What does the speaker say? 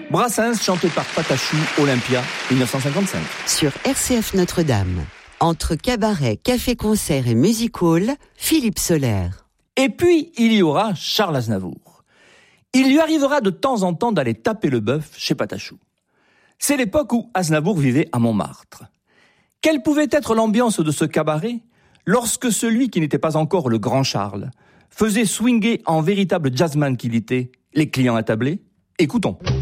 Brassens chanté par Patachou, Olympia, 1955. Sur RCF Notre-Dame, entre cabaret, café-concert et music-hall, Philippe Soler. Et puis, il y aura Charles Aznavour. Il lui arrivera de temps en temps d'aller taper le bœuf chez Patachou. C'est l'époque où Aznavour vivait à Montmartre. Quelle pouvait être l'ambiance de ce cabaret lorsque celui qui n'était pas encore le grand Charles faisait swinguer en véritable jazzman qu'il était les clients attablés? Écoutons.